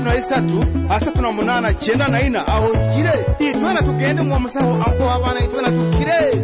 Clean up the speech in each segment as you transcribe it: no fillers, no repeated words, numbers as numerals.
no isatu asatu na munana chenda na ina aho kire itwana tugende mu musaho anko abana itwana tukire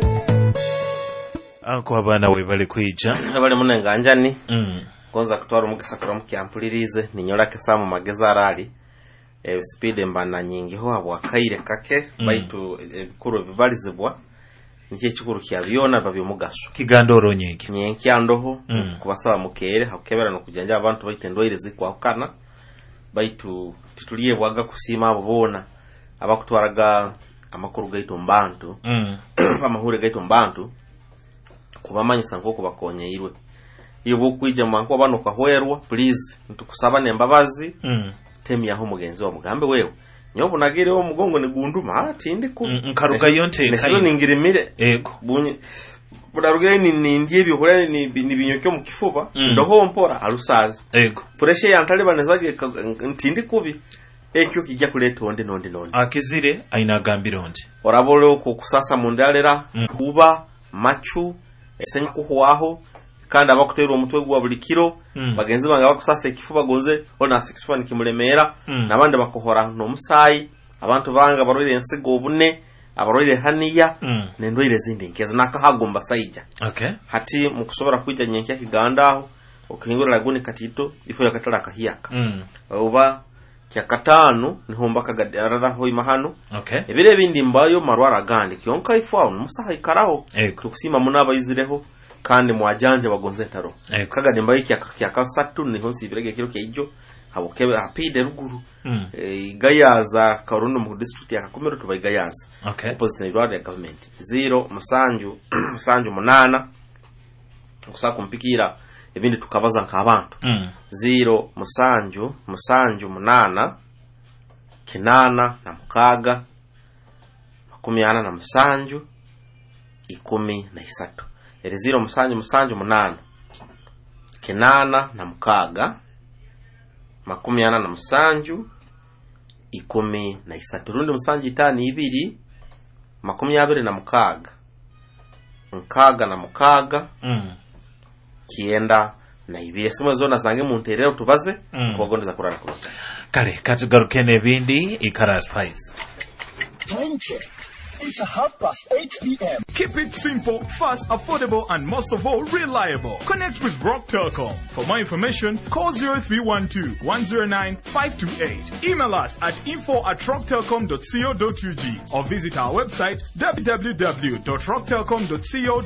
anko abana we bali kwija abali munenga njani konza kutwara umugisa kura mukiampulirize ninyolake samu mageza arali speed mbana nyingi ho abwakaire kake baitu bikuru bibalizibwa niki kikuru kya byona babyo mugaso kigandoro nyingi nyenki andoho kubasaba mukere hakukebera no kujanja abantu baitendwaire zikwa kana baitu tituliye bwaga kusima abona abakutwaraga amakuru gaito mbantu amahure gaito mbantu kubamanyisa nkoko bakonyeirwe iyo bokwija manko abantu kahwerwa please ntukusaba nembabazi temi yaho mugenzi wa mugambe wewe nyobo nagire wo mugongo ni gunduma tindi ku nkaruga yonte nezo ningirimire ego bunye budarugire ni ndiye bihore ni binyokyo mu kifuba ndoho mpora arusaza ego pressure yantale banezage ntindi kubi ekyo kijja kuleta onde nonde akizire ainagambira onde orabole ko kusasa mundalera kuba machu esenye kuhwaho kandi abakutera umutwe gwa buli kiro bagenzi banga bakusasa ikifuba gonze ona 6 kimuremera nabandi bakohora no musayi abantu banga barorire ensigo obune abarorire haniya nendwire zindi nkezo nakahagomba saija okay hati mukusobora kwija nyenki ya kigandaho okingura laguni katito ifo yakatala kahiyaka oba kya katano nihomba kagadara ho imahano okay ebire bindi mbayo marwara gandi kyonka ifo musaha ikaraho tukusima munaba izireho kandi mwajanje bagonze taro kagade mbaye kya kasatu niho sibirege kiro kyejo habokebe apide ruguru gayaza karundo mu district ya Kakomero tubayigayaza okay opposite na ya government 0 musanju musanju munana kusaka kumpikira ebindi tukabaza nk'abantu 0 musanju munana kinana na mukaga 10 na musanju 13 0 musanju munana kinana na mukaga 10 na musanju 13 rundi musanju 5 20 na mukaga na mukaga kienda na ibire sima zona zange mu nterero tubaze kubagondeza kurana kurota kare katugarukene bindi ikara spice time check. It's 8:30 p.m. Keep it simple, fast, affordable, and most of all, reliable. Connect with Rock Telecom. For more information, call 0312-109-528. Email us at info@rocktelecom.co.ug or visit our website www.rocktelecom.co.ug.